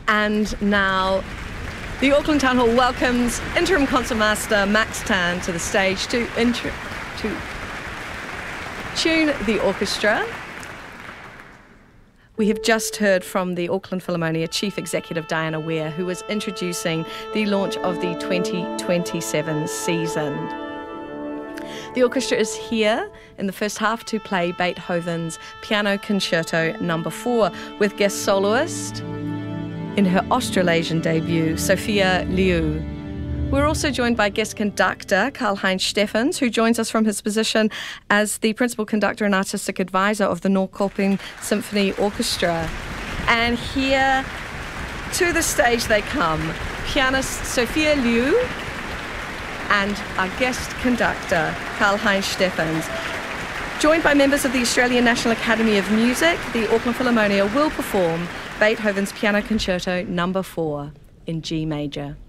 And now the Auckland Town Hall welcomes Interim Concertmaster Max Tan to the stage to tune the orchestra. We have just heard from the Auckland Philharmonia Chief Executive Diana Ware, who was introducing the launch of the 2027 season. The orchestra is here in the first half to play Beethoven's Piano Concerto No. 4 with guest soloist in her Australasian debut, Sophia Liu. We're also joined by guest conductor Karl-Heinz Steffens, who joins us from his position as the principal conductor and artistic advisor of the Norrköping Symphony Orchestra. And here to the stage they come, pianist Sophia Liu and our guest conductor Karl-Heinz Steffens. Joined by members of the Australian National Academy of Music, the Auckland Philharmonia will perform Beethoven's Piano Concerto No. 4 in G major.